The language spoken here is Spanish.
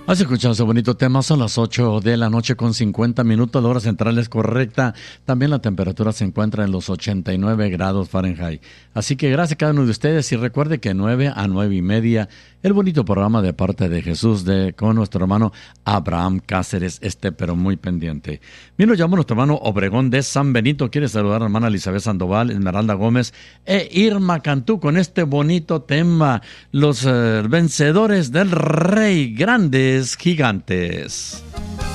Has escuchado ese bonito tema, son las 8 de la noche con 50 minutos, la hora central es correcta, también la temperatura se encuentra en los 89 grados Fahrenheit. Así que gracias a cada uno de ustedes y recuerde que 9 a 9 y media, el bonito programa de parte de Jesús con nuestro hermano Abraham Cáceres, pero muy pendiente. Bien, nos llama nuestro hermano Obregón de San Benito, quiere saludar a la hermana Elizabeth Sandoval, Esmeralda Gómez e Irma Cantú con este bonito tema, los vencedores del Rey, grandes gigantes.